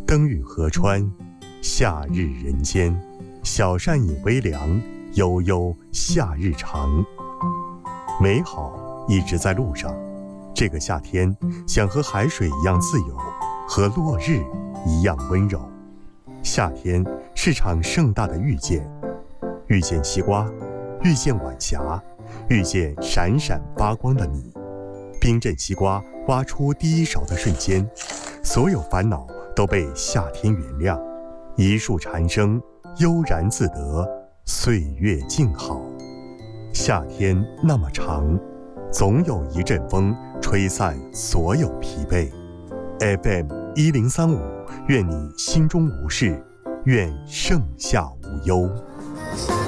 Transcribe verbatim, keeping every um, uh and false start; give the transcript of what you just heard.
灯雨河川，夏日人间。小扇饮微凉，悠悠夏日长。美好一直在路上。这个夏天，想和海水一样自由，和落日一样温柔。夏天是场盛大的遇见，遇见西瓜，遇见晚霞，遇见闪闪发光的你。冰镇西瓜挖出第一勺的瞬间，所有烦恼都被夏天原谅。一树蝉声，悠然自得，岁月静好。夏天那么长，总有一阵风吹散所有疲惫。F M 一零三五，愿你心中无事，愿盛夏无忧。